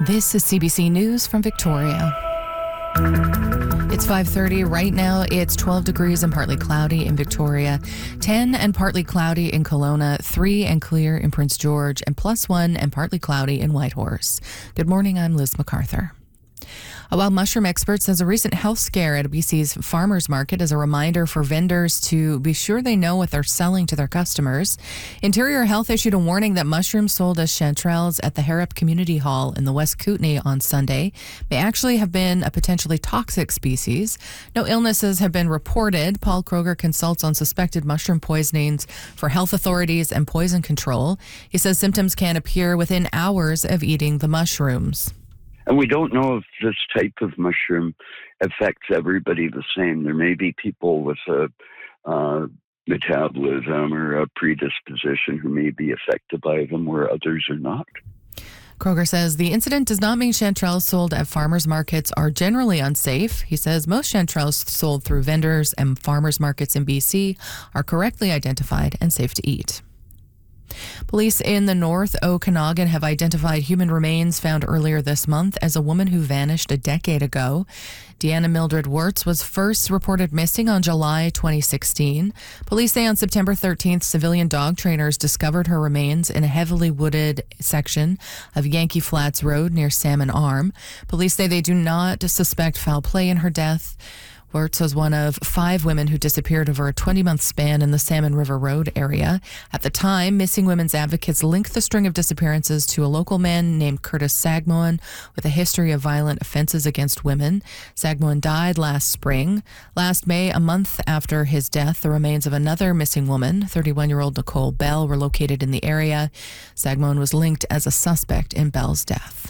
This is CBC News from Victoria. It's 5:30 right now. It's 12 degrees and partly cloudy in Victoria, 10 and partly cloudy in Kelowna, 3 and clear in Prince George, and +1 and partly cloudy in Whitehorse. Good morning, I'm Liz MacArthur. A wild mushroom expert says a recent health scare at BC's farmers market is a reminder for vendors to be sure they know what they're selling to their customers. Interior Health issued a warning that mushrooms sold as chanterelles at the Harrop Community Hall in the West Kootenay on Sunday may actually have been a potentially toxic species. No illnesses have been reported. Paul Kroger consults on suspected mushroom poisonings for health authorities and poison control. He says symptoms can appear within hours of eating the mushrooms. And we don't know if this type of mushroom affects everybody the same. There may be people with a metabolism or a predisposition who may be affected by them where others are not. Kroger says the incident does not mean chanterelles sold at farmers markets are generally unsafe. He says most chanterelles sold through vendors and farmers markets in BC are correctly identified and safe to eat. Police in the North Okanagan have identified human remains found earlier this month as a woman who vanished a decade ago. Deanna Mildred Wirtz was first reported missing on July 2016. Police say on September 13th, civilian dog trainers discovered her remains in a heavily wooded section of Yankee Flats Road near Salmon Arm. Police say they do not suspect foul play in her death. Wirtz was one of 5 women who disappeared over a 20-month span in the Salmon River Road area. At the time, missing women's advocates linked the string of disappearances to a local man named Curtis Sagmoan with a history of violent offenses against women. Sagmoan died last spring. Last May, a month after his death, the remains of another missing woman, 31-year-old Nicole Bell, were located in the area. Sagmoan was linked as a suspect in Bell's death.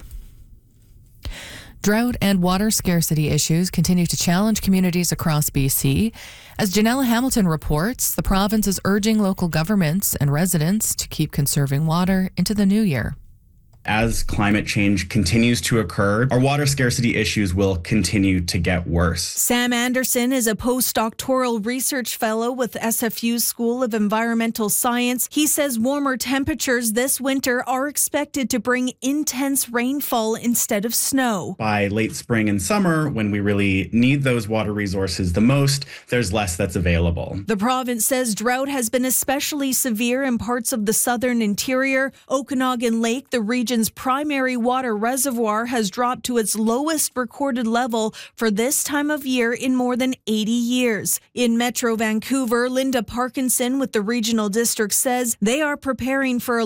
Drought and water scarcity issues continue to challenge communities across BC. As Janella Hamilton reports, the province is urging local governments and residents to keep conserving water into the new year. As climate change continues to occur, our water scarcity issues will continue to get worse. Sam Anderson is a postdoctoral research fellow with SFU's School of Environmental Science. He says warmer temperatures this winter are expected to bring intense rainfall instead of snow. By late spring and summer, when we really need those water resources the most, there's less that's available. The province says drought has been especially severe in parts of the southern interior. Okanagan Lake, the region's primary water reservoir, has dropped to its lowest recorded level for this time of year in more than 80 years. In Metro Vancouver, Linda Parkinson with the regional district says they are preparing for a